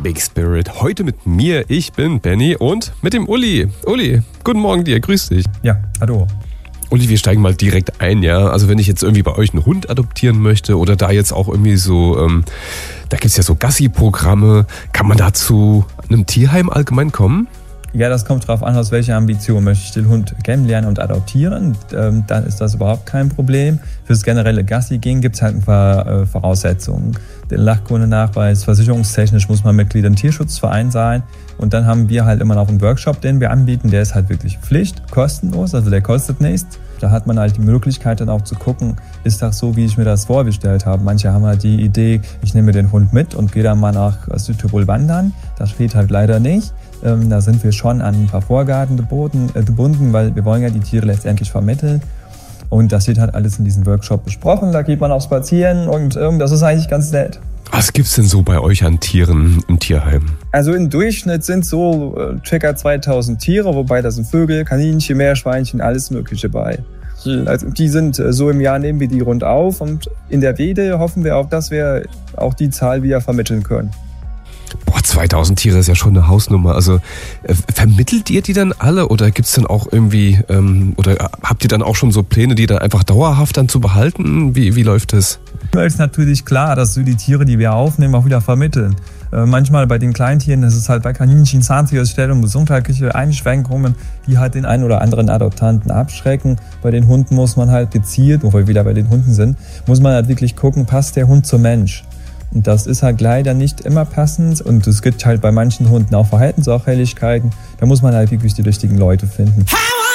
Big Spirit. Heute mit mir, ich bin Benny und mit dem Uli. Uli, guten Morgen dir, grüß dich. Ja, hallo. Uli, wir steigen mal direkt ein, ja. Also wenn ich jetzt irgendwie bei euch einen Hund adoptieren möchte oder da jetzt auch irgendwie so, da gibt's ja so Gassi-Programme, kann man da zu einem Tierheim allgemein kommen? Ja, das kommt drauf an, aus welcher Ambition möchte ich den Hund kennenlernen und adoptieren. Dann ist das überhaupt kein Problem. Fürs generelle Gassi-Gehen gibt es halt ein paar Voraussetzungen. Den Lachkundenachweis, versicherungstechnisch muss man Mitglied im Tierschutzverein sein. Und dann haben wir halt immer noch einen Workshop, den wir anbieten. Der ist halt wirklich Pflicht, kostenlos, also der kostet nichts. Da hat man halt die Möglichkeit dann auch zu gucken, ist das so, wie ich mir das vorgestellt habe. Manche haben halt die Idee, ich nehme den Hund mit und gehe dann mal nach Südtirol wandern. Das steht halt leider nicht. Da sind wir schon an ein paar Vorgaben gebunden, weil wir wollen ja die Tiere letztendlich vermitteln. Und das wird halt alles in diesem Workshop besprochen. Da geht man auch spazieren und das ist eigentlich ganz nett. Was gibt's denn so bei euch an Tieren im Tierheim? Also im Durchschnitt sind so ca. 2000 Tiere, wobei da sind Vögel, Kaninchen, Meerschweinchen, alles Mögliche bei. Also die sind so im Jahr, nehmen wir die rund auf und in der Wede hoffen wir auch, dass wir auch die Zahl wieder vermitteln können. Boah, 2000 Tiere ist ja schon eine Hausnummer. Also vermittelt ihr die dann alle oder gibt's dann auch irgendwie, oder habt ihr dann auch schon so Pläne, die dann einfach dauerhaft dann zu behalten? Wie läuft das? Es ist natürlich klar, dass wir die Tiere, die wir aufnehmen, auch wieder vermitteln. Manchmal bei den Kleintieren ist es halt bei Kaninchen, Zahntigerstellung, gesundheitliche Einschränkungen, die halt den einen oder anderen Adoptanten abschrecken. Bei den Hunden muss man halt gezielt, wo wir wieder bei den Hunden sind, muss man halt wirklich gucken, passt der Hund zum Mensch. Und das ist halt leider nicht immer passend und es gibt halt bei manchen Hunden auch Verhaltensauffälligkeiten. Da muss man halt wirklich die richtigen Leute finden.